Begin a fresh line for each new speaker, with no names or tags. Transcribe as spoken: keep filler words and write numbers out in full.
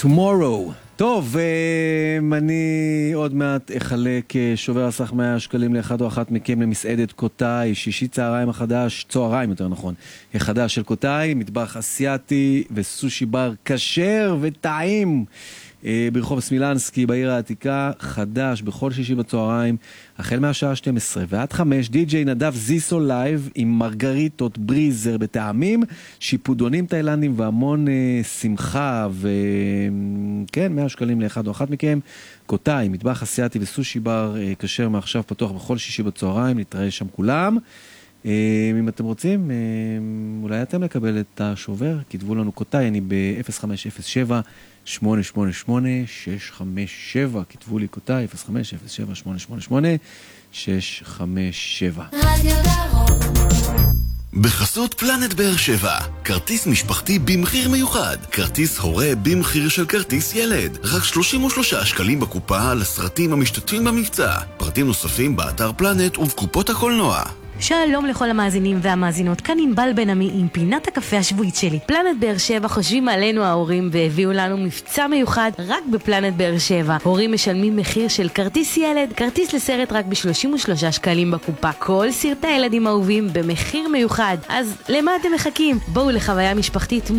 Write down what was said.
Tomorrow. טוב, אני עוד מעט אחלק שובר הסך מאה שקלים לאחד או אחת מכם למסעדת קוטאי, שישי צהריים החדש, צהריים יותר נכון, החדש של קוטאי, מטבח אסיאתי וסושי בר כשר וטעים ברחוב סמילנסקי בעיר העתיקה, חדש בכל שישי בצהריים, החל מהשעה שתים עשרה ועד חמש, די-ג'יי נדב זיסו לייב עם מרגריטות בריזר בטעמים, שיפודונים תאילנדים והמון אה, שמחה, וכן, מאה שקלים לאחד או אחת מכם, קוטאי, מטבח אסיאתי וסושי בר אה, כשר מעכשיו פתוח בכל שישי בצהריים, נתראה שם כולם. אה, אם אתם רוצים, אה, אולי אתם לקבל את השובר, כתבו לנו קוטאי, אני ב-אפס חמש אפס שבע שמונה שמונה שמונה שש חמש שבע, כתבו לי קוטאי אפס חמש אפס שבע שמונה שמונה שמונה שש חמש שבע.
בחסות פלנט באר שבע, כרטיס משפחתי במחיר מיוחד, כרטיס הורה במחיר של כרטיס ילד, רק שלושים ושלושה שקלים בקופה על הסרטים המשתתפים במבצע, פרטים נוספים באתר פלנט ובקופות הקולנוע.
שלום לכל המאזינים והמאזינות, כאן ענבל בן עמי עם פינת הקפה השבועית שלי. פלנט באר שבע חושבים עלינו ההורים והביאו לנו מבצע מיוחד רק בפלנט באר שבע. הורים משלמים מחיר של כרטיס ילד, כרטיס לסרט רק ב-שלושים ושלושה שקלים בקופה. כל סרטי הילדים אהובים במחיר מיוחד. אז למה אתם מחכים? בואו לחוויה משפחתית